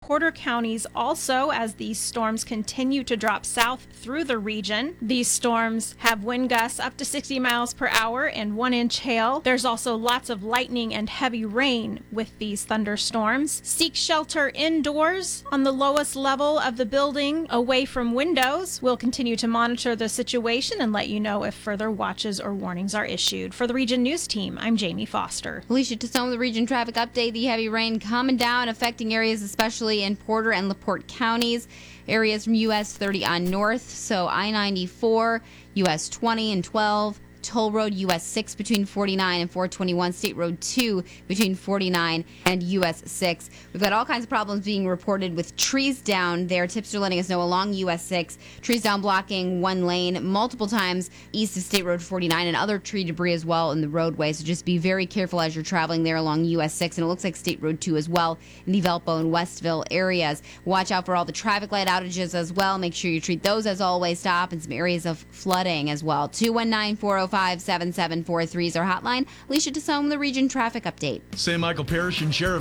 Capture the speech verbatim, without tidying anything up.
Porter counties also as these storms continue to drop south through the region. These storms have wind gusts up to sixty miles per hour and one inch hail. There's also lots of lightning and heavy rain with these thunderstorms. Seek shelter indoors on the lowest level of the building away from windows. We'll continue to monitor the situation and let you know if further watches or warnings are issued. For the Region News Team, I'm Jamie Foster. Alicia Tassone, the Region Traffic Update. The heavy rain coming down, affecting areas especially in Porter and LaPorte counties. Areas from U S thirty on north, so I ninety-four, U S twenty and twelve. Toll Road U S six between forty-nine and four twenty-one, State Road two between forty-nine and U S six. We've got all kinds of problems being reported with trees down there. Tips are letting us know along U S six. Trees down blocking one lane multiple times east of State Road forty-nine, and other tree debris as well in the roadway. So just be very careful as you're traveling there along U S six, and it looks like State Road two as well in the Valpo and Westville areas. Watch out for all the traffic light outages as well. Make sure you treat those as always stop, and some areas of flooding as well. two one nine, four oh five, seven seven four three is our hotline. Alicia Tassone, the Region Traffic Update. Saint Michael Parish and Sheriff